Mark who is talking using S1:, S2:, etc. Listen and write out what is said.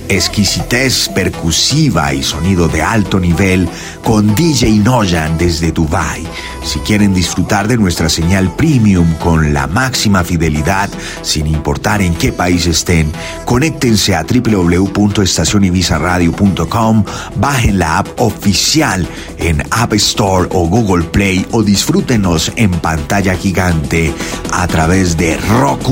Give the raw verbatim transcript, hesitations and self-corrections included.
S1: exquisitez percusiva y sonido de alto nivel con D J Noyan desde Dubái. Si quieren disfrutar de nuestra señal premium con la máxima fidelidad, sin importar en qué país estén, conéctense a doble u doble u doble u punto estación ibiza radio punto com, bajen la app oficial en App Store o Google Play o disfrútenos en pantalla gigante a través de Roku